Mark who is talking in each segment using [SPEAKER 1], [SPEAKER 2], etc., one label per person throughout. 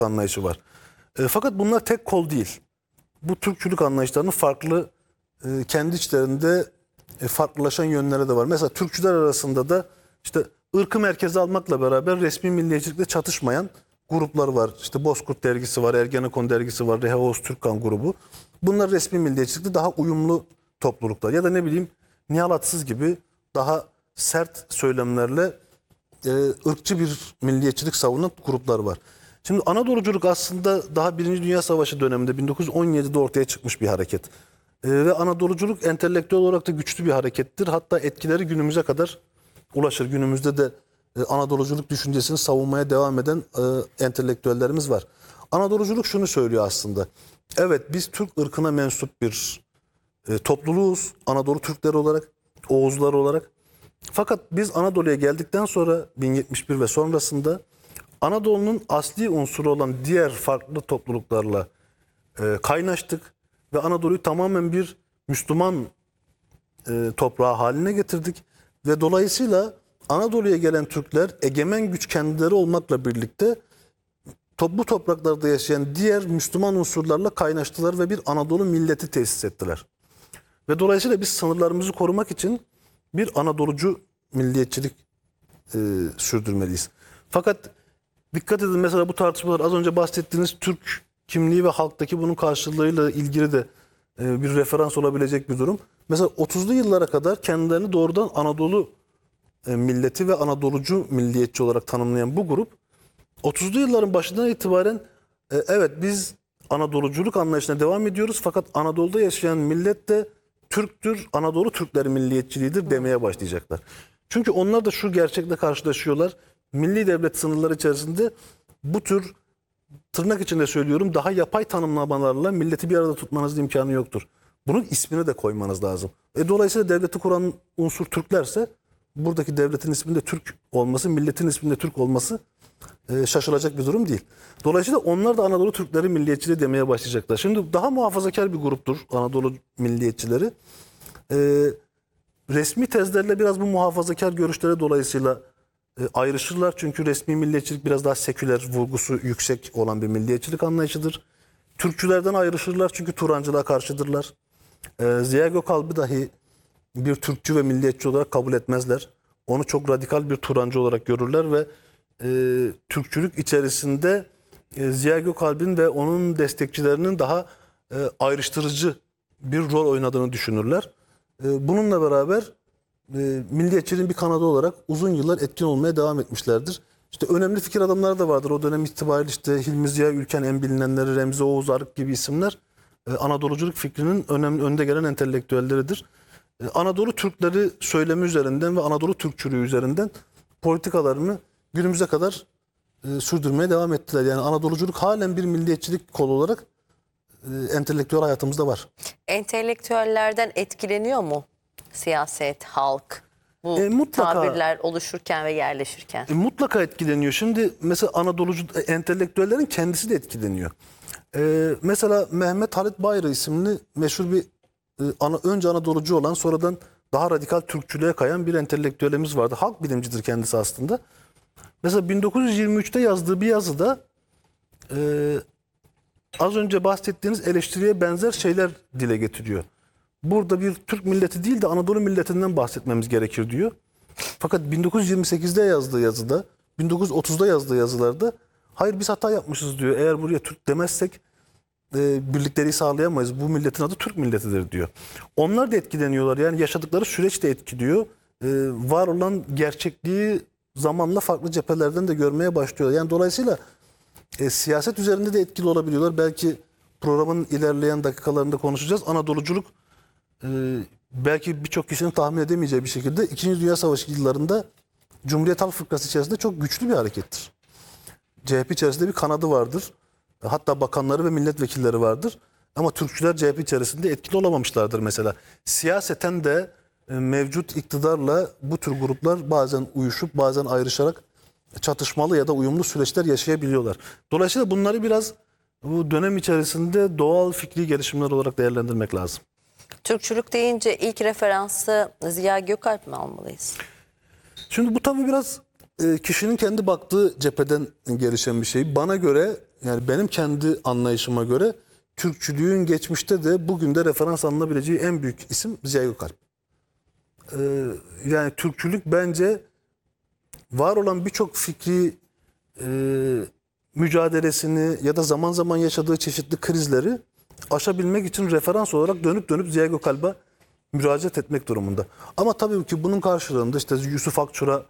[SPEAKER 1] anlayışı var. Fakat bunlar tek kol değil. Bu Türkçülük anlayışlarının farklı, kendi içlerinde farklılaşan yönleri de var. Mesela Türkçüler arasında da işte ırkı merkeze almakla beraber resmi milliyetçilikle çatışmayan gruplar var. İşte Bozkurt dergisi var, Ergenekon dergisi var, Reha Oğuz Türkkan grubu. Bunlar resmi milliyetçilikle daha uyumlu topluluklar. Ya da ne bileyim Nihal Atsız gibi daha sert söylemlerle ırkçı bir milliyetçilik savunan gruplar var. Şimdi Anadoluculuk aslında daha Birinci Dünya Savaşı döneminde 1917'de ortaya çıkmış bir hareket. Ve Anadoluculuk entelektüel olarak da güçlü bir harekettir. Hatta etkileri günümüze kadar ulaşır. Günümüzde de Anadoluculuk düşüncesini savunmaya devam eden entelektüellerimiz var. Anadoluculuk şunu söylüyor aslında. Evet, biz Türk ırkına mensup bir topluluğuz. Anadolu Türkleri olarak, Oğuzlar olarak. Fakat biz Anadolu'ya geldikten sonra 1071 ve sonrasında Anadolu'nun asli unsuru olan diğer farklı topluluklarla kaynaştık ve Anadolu'yu tamamen bir Müslüman toprağı haline getirdik ve dolayısıyla Anadolu'ya gelen Türkler egemen güç kendileri olmakla birlikte bu topraklarda yaşayan diğer Müslüman unsurlarla kaynaştılar ve bir Anadolu milleti tesis ettiler. Ve dolayısıyla biz sınırlarımızı korumak için bir Anadolucu milliyetçilik sürdürmeliyiz. Fakat dikkat edin, mesela bu tartışmalar az önce bahsettiğiniz Türk kimliği ve halktaki bunun karşılığıyla ilgili de bir referans olabilecek bir durum. Mesela 30'lu yıllara kadar kendilerini doğrudan Anadolu milleti ve Anadolucu milliyetçi olarak tanımlayan bu grup 30'lu yılların başından itibaren evet biz Anadoluculuk anlayışına devam ediyoruz fakat Anadolu'da yaşayan millet de Türktür, Anadolu Türkleri milliyetçiliğidir demeye başlayacaklar. Çünkü onlar da şu gerçekle karşılaşıyorlar. Milli devlet sınırları içerisinde bu tür, tırnak içinde söylüyorum, daha yapay tanımlamalarla milleti bir arada tutmanızın imkanı yoktur. Bunun ismini de koymanız lazım. Dolayısıyla devleti kuran unsur Türklerse buradaki devletin isminde Türk olması, milletin isminde Türk olması şaşılacak bir durum değil. Dolayısıyla onlar da Anadolu Türkleri milliyetçiliği demeye başlayacaklar. Şimdi daha muhafazakar bir gruptur Anadolu milliyetçileri. Resmi tezlerle biraz bu muhafazakar görüşlere dolayısıyla ayrışırlar. Çünkü resmi milliyetçilik biraz daha seküler, vurgusu yüksek olan bir milliyetçilik anlayışıdır. Türkçülerden ayrışırlar çünkü Turancılığa karşıdırlar. Ziya Gökalp'i dahi bir Türkçü ve milliyetçi olarak kabul etmezler. Onu çok radikal bir Turancı olarak görürler ve Türkçülük içerisinde Ziya Gökalp'in ve onun destekçilerinin daha ayrıştırıcı bir rol oynadığını düşünürler. Bununla beraber milliyetçiliğin bir kanadı olarak uzun yıllar etkin olmaya devam etmişlerdir. İşte önemli fikir adamları da vardır. O dönem itibariyle işte Hilmi Ziya Ülken, en bilinenleri Remzi Oğuz Arık gibi isimler Anadoluculuk fikrinin önde gelen entelektüelleridir. Anadolu Türkleri söylemi üzerinden ve Anadolu Türkçülüğü üzerinden politikalarını günümüze kadar sürdürmeye devam ettiler. Yani Anadoluculuk halen bir milliyetçilik kolu olarak entelektüel hayatımızda var.
[SPEAKER 2] Entelektüellerden etkileniyor mu siyaset, halk bu
[SPEAKER 1] mutlaka,
[SPEAKER 2] tabirler oluşurken ve yerleşirken?
[SPEAKER 1] Mutlaka etkileniyor. Şimdi mesela Anadolucu entelektüellerin kendisi de etkileniyor. Mesela Mehmet Halit Bayra isimli meşhur bir önce Anadolucu olan sonradan daha radikal Türkçülüğe kayan bir entelektüelimiz vardı. Halk bilimcidir kendisi aslında. Mesela 1923'te yazdığı bir yazıda az önce bahsettiğiniz eleştiriye benzer şeyler dile getiriyor. Burada bir Türk milleti değil de Anadolu milletinden bahsetmemiz gerekir diyor. Fakat 1928'de yazdığı yazıda, 1930'da yazdığı yazılarda hayır biz hata yapmışız diyor. Eğer buraya Türk demezsek birlikleri sağlayamayız. Bu milletin adı Türk milletidir diyor. Onlar da etkileniyorlar. Yani yaşadıkları süreç de etkiliyor. Var olan gerçekliği zamanla farklı cephelerden de görmeye başlıyorlar. Yani dolayısıyla siyaset üzerinde de etkili olabiliyorlar. Belki programın ilerleyen dakikalarında konuşacağız. Anadoluculuk belki birçok kişinin tahmin edemeyeceği bir şekilde 2. Dünya Savaşı yıllarında Cumhuriyet Halk Fırkası içerisinde çok güçlü bir harekettir. CHP içerisinde bir kanadı vardır. Hatta bakanları ve milletvekilleri vardır. Ama Türkçüler CHP içerisinde etkili olamamışlardır mesela. Siyaseten de mevcut iktidarla bu tür gruplar bazen uyuşup bazen ayrışarak çatışmalı ya da uyumlu süreçler yaşayabiliyorlar. Dolayısıyla bunları biraz bu dönem içerisinde doğal fikri gelişimler olarak değerlendirmek lazım.
[SPEAKER 2] Türkçülük deyince ilk referansı Ziya Gökalp mi almalıyız?
[SPEAKER 1] Şimdi bu tabii biraz kişinin kendi baktığı cepheden gelişen bir şey. Bana göre yani benim kendi anlayışıma göre Türkçülüğün geçmişte de bugün de referans alınabileceği en büyük isim Ziya Gökalp. Yani Türkçülük bence var olan birçok fikri mücadelesini ya da zaman zaman yaşadığı çeşitli krizleri aşabilmek için referans olarak dönüp dönüp Ziya Gökalp'e müracaat etmek durumunda. Ama tabii ki bunun karşılığında işte Yusuf Akçur'a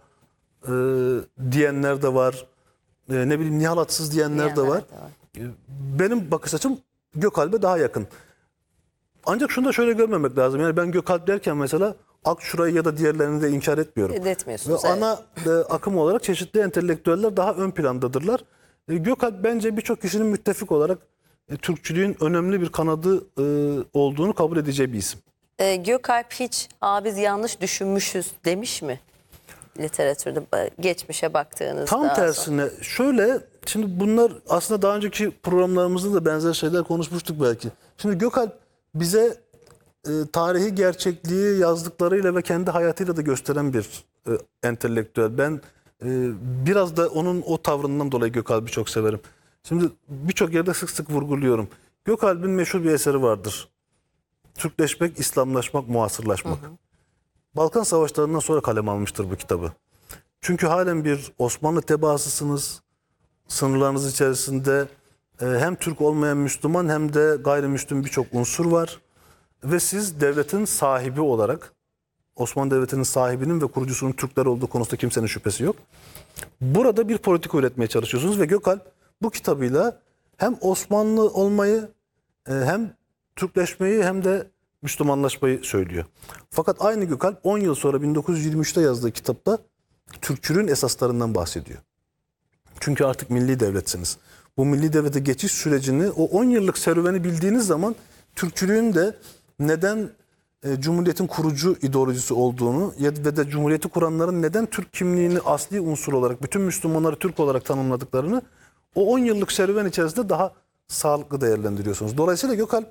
[SPEAKER 1] diyenler de var. Ne bileyim Nihal Atsız diyenler de var. Benim bakış açım Gökalp'e daha yakın. Ancak şunu da şöyle görmemek lazım. Yani ben Gökalp derken mesela Akçura'yı ya da diğerlerini de inkar etmiyorum.
[SPEAKER 2] Etmiyorsunuz,
[SPEAKER 1] Ve ana akım olarak çeşitli entelektüeller daha ön plandadırlar. Gökalp bence birçok kişinin müttefik olarak Türkçülüğün önemli bir kanadı olduğunu kabul edeceği bir isim.
[SPEAKER 2] Gökalp hiç biz yanlış düşünmüşüz demiş mi? Literatürde geçmişe baktığınızda.
[SPEAKER 1] Tam tersine şöyle, şimdi bunlar aslında daha önceki programlarımızda da benzer şeyler konuşmuştuk belki. Şimdi Gökalp bize tarihi gerçekliği yazdıklarıyla ve kendi hayatıyla da gösteren bir entelektüel. Ben biraz da onun o tavrından dolayı Gökalp'i çok severim. Şimdi birçok yerde sık sık vurguluyorum. Gökalp'in meşhur bir eseri vardır. Türkleşmek, İslamlaşmak, muasırlaşmak. Balkan Savaşları'ndan sonra kaleme almıştır bu kitabı. Çünkü halen bir Osmanlı tebaasısınız. Sınırlarınız içerisinde hem Türk olmayan Müslüman hem de gayrimüslim birçok unsur var. Ve siz devletin sahibi olarak, Osmanlı Devleti'nin sahibinin ve kurucusunun Türkler olduğu konusunda kimsenin şüphesi yok. Burada bir politika üretmeye çalışıyorsunuz ve Gökalp bu kitabıyla hem Osmanlı olmayı hem Türkleşmeyi hem de Müslümanlaşmayı söylüyor. Fakat aynı Gökalp 10 yıl sonra 1923'te yazdığı kitapta Türkçülüğün esaslarından bahsediyor. Çünkü artık milli devletsiniz. Bu milli devlete geçiş sürecini, o 10 yıllık serüveni bildiğiniz zaman Türkçülüğün de neden Cumhuriyet'in kurucu ideolojisi olduğunu ve de Cumhuriyet'i kuranların neden Türk kimliğini asli unsur olarak, bütün Müslümanları Türk olarak tanımladıklarını o 10 yıllık serüven içerisinde daha sağlıklı değerlendiriyorsunuz. Dolayısıyla Gökalp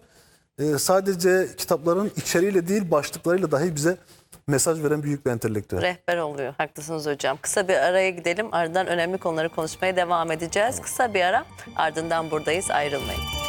[SPEAKER 1] sadece kitapların içeriğiyle değil başlıklarıyla dahi bize mesaj veren büyük bir entelektüel.
[SPEAKER 2] Rehber oluyor. Haklısınız hocam. Kısa bir araya gidelim. Ardından önemli konuları konuşmaya devam edeceğiz. Kısa bir ara, ardından buradayız. Ayrılmayın.